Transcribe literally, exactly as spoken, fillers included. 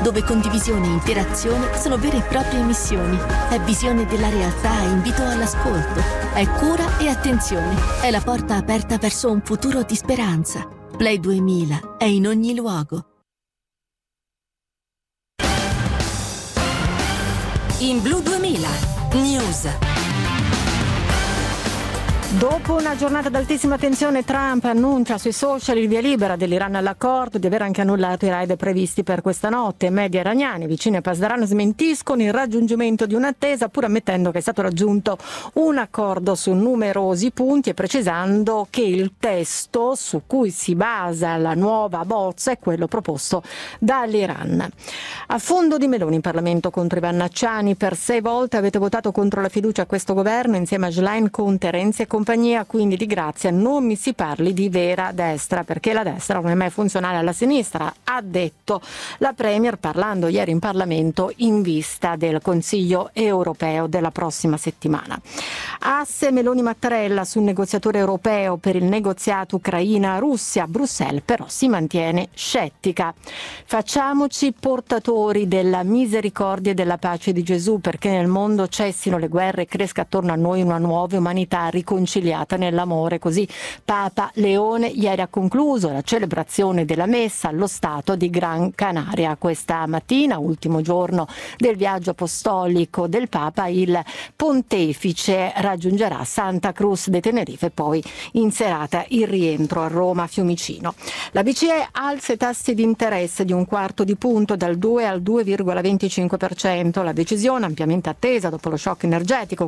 dove condivisione e interazione sono vere e proprie missioni. È visione della realtà e invito all'ascolto. È cura e attenzione. È la porta aperta verso un futuro di speranza. Play duemila è in ogni luogo. In Blu duemila News. Dopo una giornata d'altissima tensione, Trump annuncia sui social il via libera dell'Iran all'accordo, di aver anche annullato i raid previsti per questa notte. Media iraniani vicini a Pasdaran smentiscono il raggiungimento di un'attesa, pur ammettendo che è stato raggiunto un accordo su numerosi punti e precisando che il testo su cui si basa la nuova bozza è quello proposto dall'Iran. A fondo di meloni in Parlamento contro i vannacciani. Per sei volte avete votato contro la fiducia a questo governo insieme a Schlein, Conte, Renzi e compagnia, quindi di grazia non mi si parli di vera destra, perché la destra non è mai funzionale alla sinistra, ha detto la Premier parlando ieri in Parlamento in vista del Consiglio europeo della prossima settimana. Asse Meloni-Mattarella sul negoziatore europeo per il negoziato Ucraina-Russia. Bruxelles però si mantiene scettica. Facciamoci portatori della misericordia e della pace di Gesù, perché nel mondo cessino le guerre e cresca attorno a noi una nuova umanità riconciliata nell'amore. Così Papa Leone ieri ha concluso la celebrazione della messa allo Stato di Gran Canaria. Questa mattina, ultimo giorno del viaggio apostolico del Papa, il pontefice raggiungerà Santa Cruz de Tenerife e poi in serata il rientro a Roma Fiumicino. La B C E alza i tassi di interesse di un quarto di punto dal due al due virgola venticinque per cento. La decisione ampiamente attesa dopo lo shock energetico